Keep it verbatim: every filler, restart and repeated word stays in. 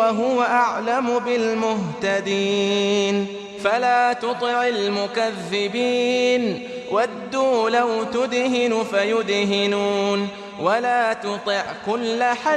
وهو أعلم بالمهتدين فلا تطع المكذبين ودوا لو تدهن فيدهنون ولا تطع كل حديث